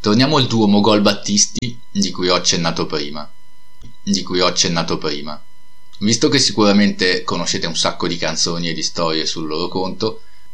Torniamo al duo Mogol-Battisti di cui ho accennato prima. Visto che sicuramente conoscete un sacco di canzoni e di storie sul loro conto,